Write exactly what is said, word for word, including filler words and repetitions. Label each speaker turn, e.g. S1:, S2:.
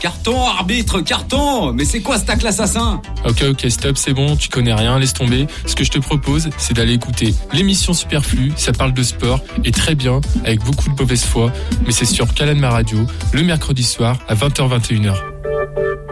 S1: Carton, arbitre, carton. Mais c'est quoi ce tacle assassin?
S2: Ok, ok, stop, c'est bon, tu connais rien, laisse tomber. Ce que je te propose, c'est d'aller écouter l'émission Superflu, ça parle de sport, et très bien, avec beaucoup de mauvaise foi, mais c'est sur Calanma Radio, le mercredi soir à vingt heures vingt et une heures.